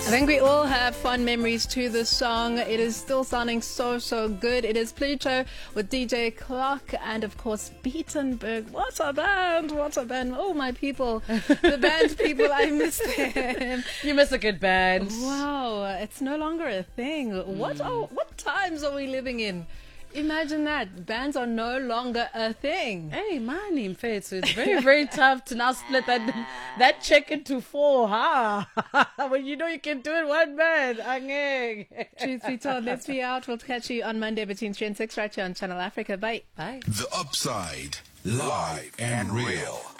I think we all have fond memories to this song. It is still sounding so good. It is Pluto with DJ Clark and of course Beatenberg. What a band! What a band! Oh my people, the band people, I miss them. You miss a good band. Wow, it's no longer a thing. What times are we living in? Imagine that. Bands are no longer a thing. Hey, man, in fact, so it's very tough to now split that check into four, huh? When you know you can do it one man. Truth be told, let's be out. We'll catch you on Monday between 3 and 6 right here on Channel Africa. Bye. Bye. The Upside, live and real.